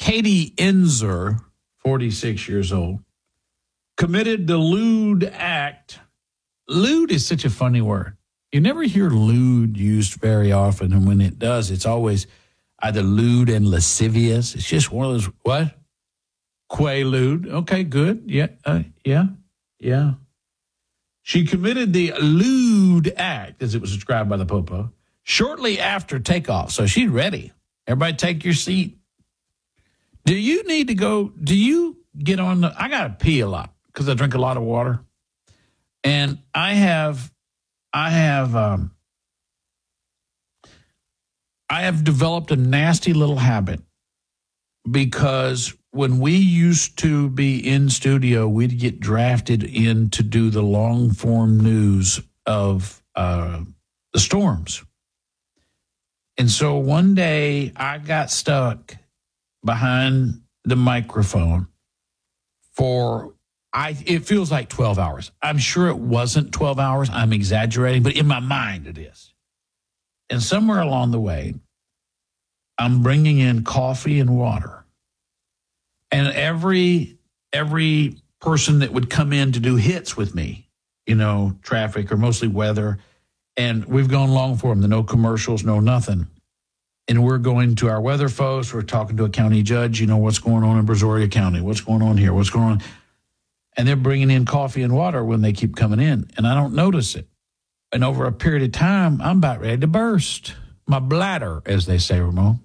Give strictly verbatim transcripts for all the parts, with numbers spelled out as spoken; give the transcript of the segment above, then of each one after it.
Katie Inzer, forty-six years old, committed the lewd act. Lewd is such a funny word. You never hear lewd used very often, and when it does, it's always either lewd and lascivious. It's just one of those, what? Quaalude. Okay, good. Yeah, uh, yeah, yeah. She committed the lewd act, as it was described by the Popo, shortly after takeoff. So she's ready. Everybody take your seat. Do you need to go, do you get on the, I got to pee a lot because I drink a lot of water. And I have, I have, um, I have developed a nasty little habit because when we used to be in studio, we'd get drafted in to do the long form news of uh, the storms. And so one day I got stuck behind the microphone for, I. it feels like twelve hours. I'm sure it wasn't twelve hours. I'm exaggerating, but in my mind it is. And somewhere along the way, I'm bringing in coffee and water. And every every person that would come in to do hits with me, you know, traffic or mostly weather, and we've gone long for them, the no commercials, no nothing. And we're going to our weather folks. We're talking to a county judge, you know, what's going on in Brazoria County, what's going on here, what's going on. And they're bringing in coffee and water when they keep coming in, and I don't notice it. And over a period of time, I'm about ready to burst. My bladder, as they say, Ramon.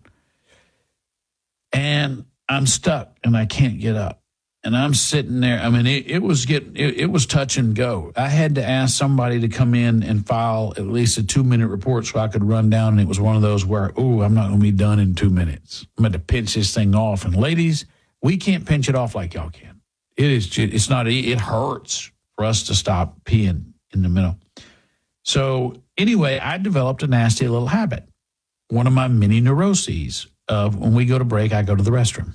And I'm stuck, and I can't get up. And I'm sitting there. I mean, it, it was getting, it, it was touch and go. I had to ask somebody to come in and file at least a two-minute report so I could run down. And it was one of those where, oh, I'm not going to be done in two minutes. I'm going to pinch this thing off. And ladies, we can't pinch it off like y'all can. It is just, it's not, it hurts for us to stop peeing in the middle. So anyway, I developed a nasty little habit. One of my many neuroses of when we go to break, I go to the restroom.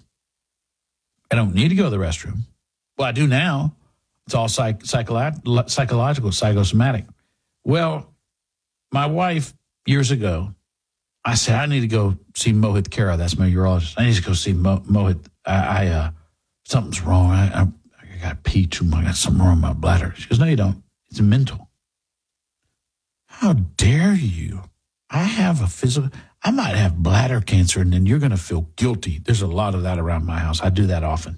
I don't need to go to the restroom. Well, I do now. It's all psych, psycholo- psychological, psychosomatic. Well, my wife, years ago, I said, I need to go see Mohit Khera. That's my urologist. I need to go see Mo- Mohit. I, I uh, something's wrong. I, I, I got to pee too much. I got something wrong with my bladder. She goes, no, you don't. It's mental. How dare you? I have a physical... I might have bladder cancer, and then you're going to feel guilty. There's a lot of that around my house. I do that often.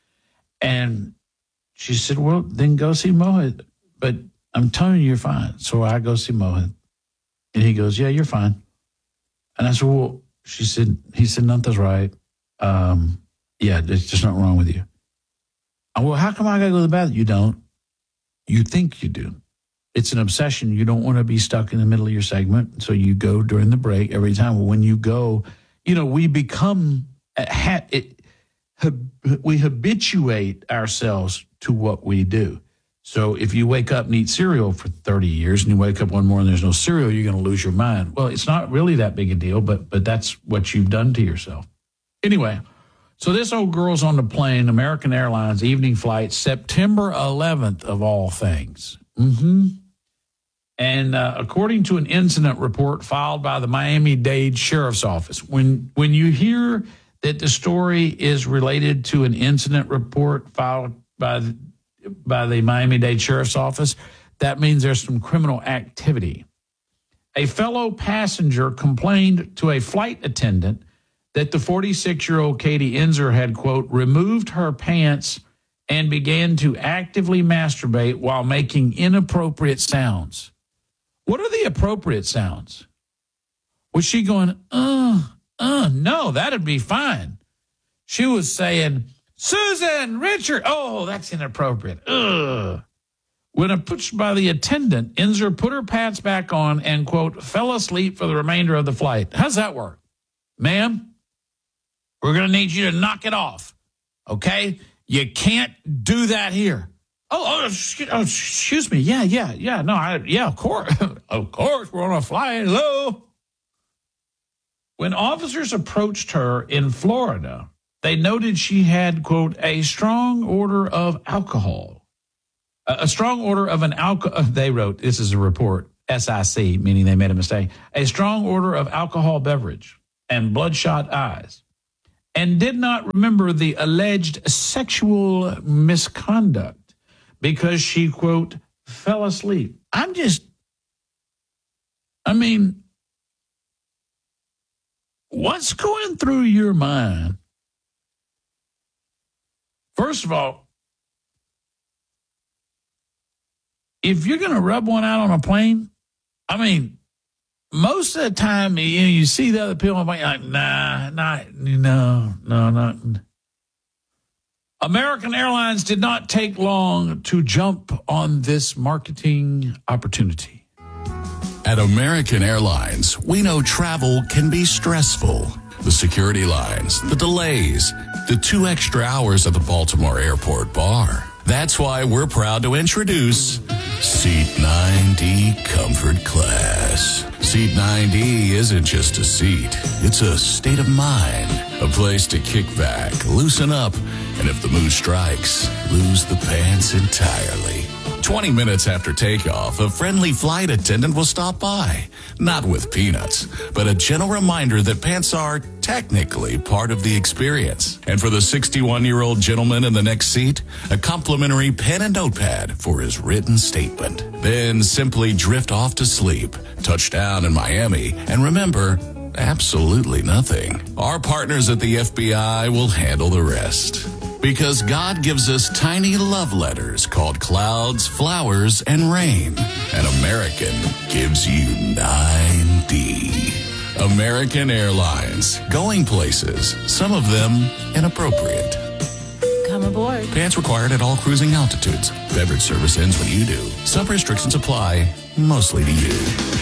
And she said, well, then go see Mohit. But I'm telling you, you're fine. So I go see Mohit. And he goes, yeah, you're fine. And I said, well, she said, he said, nothing's right. Um, yeah, there's just nothing wrong with you. I, well, how come I got to go to the bathroom? You don't. You think you do. It's an obsession. You don't want to be stuck in the middle of your segment, so you go during the break every time. Well, when you go, you know, we become, it, we habituate ourselves to what we do. So if you wake up and eat cereal for thirty years and you wake up one morning and there's no cereal, you're going to lose your mind. Well, it's not really that big a deal, but but that's what you've done to yourself. Anyway, so this old girl's on the plane, American Airlines, evening flight, September eleventh of all things. Mm-hmm. And uh, according to an incident report filed by the Miami-Dade Sheriff's Office, when when you hear that the story is related to an incident report filed by the, by the Miami-Dade Sheriff's Office, that means there's some criminal activity. A fellow passenger complained to a flight attendant that the forty-six-year-old Katie Inzer had, quote, removed her pants and began to actively masturbate while making inappropriate sounds. What are the appropriate sounds? Was she going, uh, uh, no, that'd be fine. She was saying, Susan, Richard, oh, that's inappropriate. Ugh. When approached by the attendant, Inzer put her pants back on and, quote, fell asleep for the remainder of the flight. How's that work? Ma'am, we're going to need you to knock it off, okay? You can't do that here. Oh, oh, excuse, oh, excuse me. Yeah, yeah, yeah. No, I, yeah, of course. Of course, we're on a flying low. When officers approached her in Florida, they noted she had, quote, a strong odor of alcohol. A, a strong odor of an alcohol, they wrote, this is a report, S I C, meaning they made a mistake, a strong odor of alcohol beverage and bloodshot eyes. and did not remember the alleged sexual misconduct because she, quote, fell asleep. I'm just, I mean, what's going through your mind? First of all, if you're going to rub one out on a plane, I mean, most of the time, you know, you see the other people on the plane, you're like, nah, not, no, no, not. American Airlines did not take long to jump on this marketing opportunity. At American Airlines, we know travel can be stressful. The security lines, the delays, the two extra hours at the Baltimore Airport bar. That's why we're proud to introduce Seat nine D Comfort Class. Seat nine D isn't just a seat. It's a state of mind, a place to kick back, loosen up, and if the mood strikes, lose the pants entirely. twenty minutes after takeoff, a friendly flight attendant will stop by. Not with peanuts, but a gentle reminder that pants are technically part of the experience. And for the sixty-one-year-old gentleman in the next seat, a complimentary pen and notepad for his written statement. Then simply drift off to sleep, touch down in Miami, and remember, absolutely nothing. Our partners at the F B I will handle the rest. Because God gives us tiny love letters called clouds, flowers, and rain. And American gives you nine D. American Airlines. Going places. Some of them inappropriate. Come aboard. Pants required at all cruising altitudes. Beverage service ends when you do. Some restrictions apply, mostly to you.